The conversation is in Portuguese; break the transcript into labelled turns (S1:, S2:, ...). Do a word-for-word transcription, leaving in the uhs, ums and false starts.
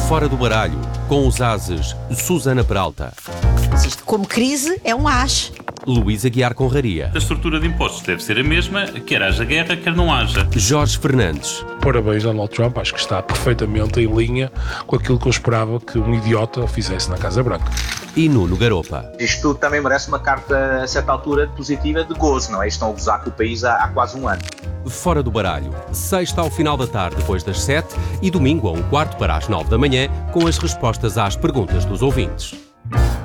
S1: Fora do baralho, com os ases Susana Peralta,
S2: Isto, como crise, é um as.
S1: Luísa Guiar Conraria,
S3: A estrutura de impostos deve ser a mesma, quer haja guerra, quer não haja.
S1: Jorge Fernandes,
S4: Parabéns, Donald Trump. Acho que está perfeitamente em linha com aquilo que eu esperava que um idiota fizesse na Casa Branca.
S1: e Nuno Garopa.
S5: Isto tudo também merece uma carta, a certa altura, positiva de gozo, não é? Estão a gozar com o país há, há quase um ano.
S1: Fora do baralho, sexta ao final da tarde depois das sete e domingo a um quarto para as nove da manhã com as respostas às perguntas dos ouvintes.